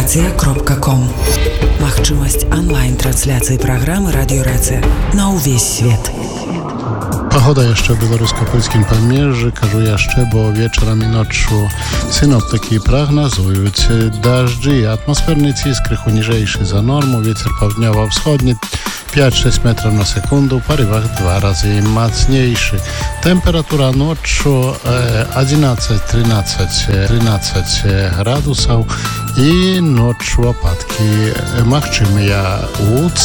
Радиорация.ком. Магчымасць онлайн-трансляцыі праграмы «Радиорация» на ўвесь свет. Погода jeszcze w białorusko-polskim Pamierzy, кажу jeszcze, bo wieczorem i noczu synoptyki prognozują deszczy i atmosferny cisk krychu niżejszy za normą, wiatr południowo-wschodni 5-6 metrów na sekundę, w porywach 2 razy mocniejszy. Temperatura noczu 11-13 gradusów i noczu opadki machczymy Łódź